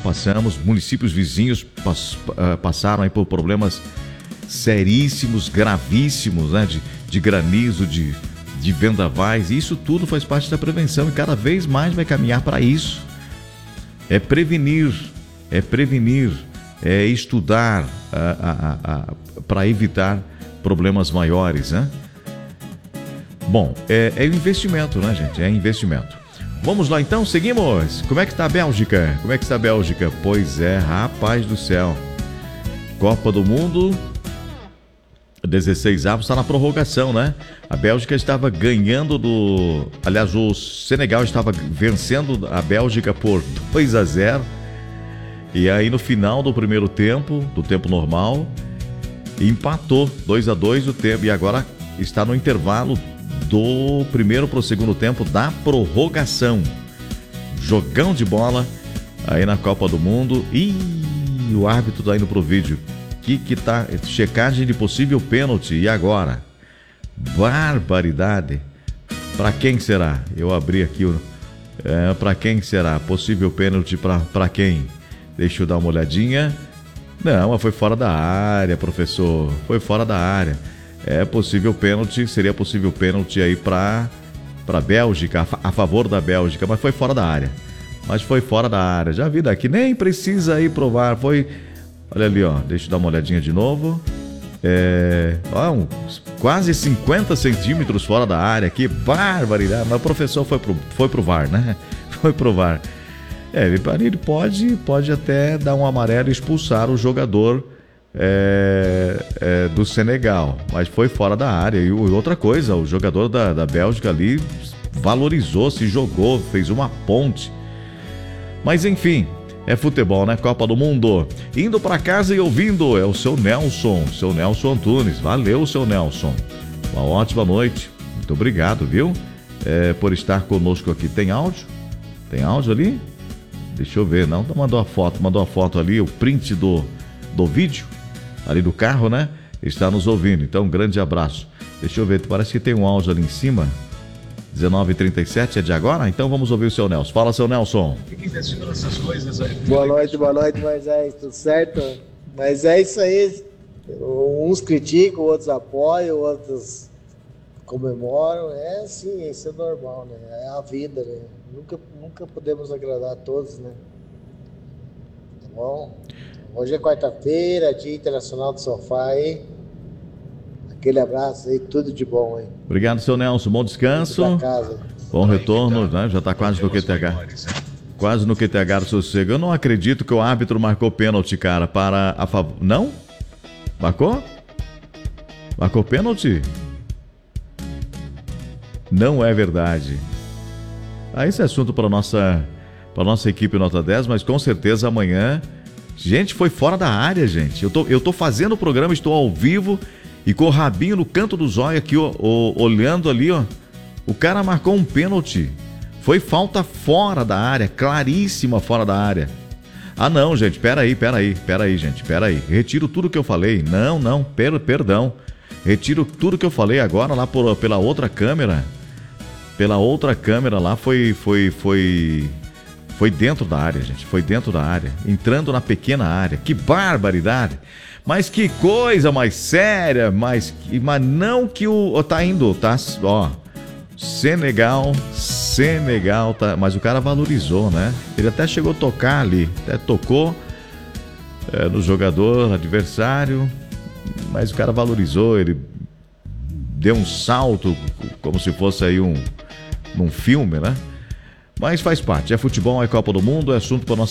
passamos, municípios vizinhos passaram aí por problemas seríssimos, gravíssimos, né? De granizo, de vendavais. Isso tudo faz parte da prevenção e cada vez mais vai caminhar para isso. É prevenir, é estudar para evitar problemas maiores, né? Bom, é investimento, né, gente? É investimento. Vamos lá, então, seguimos. Como é que está a Bélgica? Pois é, rapaz do céu. Copa do Mundo, 16 avos, está na prorrogação, né? A Bélgica estava ganhando Aliás, o Senegal estava vencendo a Bélgica por 2-0. E aí, no final do primeiro tempo, do tempo normal, empatou 2-2 o tempo. E agora está no intervalo do primeiro para o segundo tempo da prorrogação. Jogão de bola aí na Copa do Mundo. E o árbitro tá indo pro vídeo. Que tá checagem de possível pênalti. E agora? Barbaridade. Para quem será? Eu abri aqui para quem será? Possível pênalti para quem? Deixa eu dar uma olhadinha. Não, mas foi fora da área, professor. Foi fora da área. Seria possível pênalti aí para Bélgica, a favor da Bélgica, mas foi fora da área. Já vi daqui, nem precisa aí provar, olha ali, ó, deixa eu dar uma olhadinha de novo. Quase 50 centímetros fora da área, que barbaridade, mas o professor foi pro VAR, né? Foi pro VAR. Ele pode até dar um amarelo e expulsar o jogador do Senegal, mas foi fora da área. E outra coisa, o jogador da Bélgica ali valorizou, se jogou, fez uma ponte. Mas enfim, é futebol, né? Copa do Mundo. Indo para casa e ouvindo, é o seu Nelson Antunes. Valeu, seu Nelson. Uma ótima noite. Muito obrigado, viu? Por estar conosco aqui. Tem áudio? Tem áudio ali? Deixa eu ver. Não, mandou a foto ali, o print do vídeo. Ali do carro, né? Está nos ouvindo. Então, um grande abraço. Deixa eu ver, parece que tem um áudio ali em cima. 19h37, é de agora? Então vamos ouvir o seu Nelson. Fala, seu Nelson. Boa noite, Moisés. Tudo certo? Mas é isso aí. Uns criticam, outros apoiam, outros comemoram. É assim, isso é normal, né? É a vida, né? Nunca podemos agradar a todos, né? Tá bom? Hoje é quarta-feira, Dia Internacional do Sofá, hein? Aquele abraço aí, tudo de bom, hein? Obrigado, seu Nelson. Bom descanso. Bom retorno, né? Já está quase no QTH. Quase no QTH do sossego. Eu não acredito que o árbitro marcou pênalti, cara, para a favor. Não? Marcou? Marcou pênalti? Não é verdade. Esse é assunto para nossa equipe Nota 10, mas com certeza amanhã. Gente, foi fora da área, gente. Eu tô fazendo o programa, estou ao vivo e com o rabinho no canto do zóio aqui, ó, olhando ali, ó. O cara marcou um pênalti. Foi falta fora da área, claríssima fora da área. Ah, não, gente, peraí, gente. Retiro tudo que eu falei. Não, perdão. Retiro tudo que eu falei agora lá pela outra câmera. Pela outra câmera lá foi dentro da área, gente. Foi dentro da área. Entrando na pequena área. Que barbaridade. Mas que coisa mais séria. Mas não que o... Tá indo, tá? Ó. Senegal, tá... Mas o cara valorizou, né? Ele até chegou a tocar ali. Até tocou no jogador adversário. Mas o cara valorizou. Ele deu um salto como se fosse aí num filme, né? Mas faz parte, é futebol, é Copa do Mundo, é assunto para nossa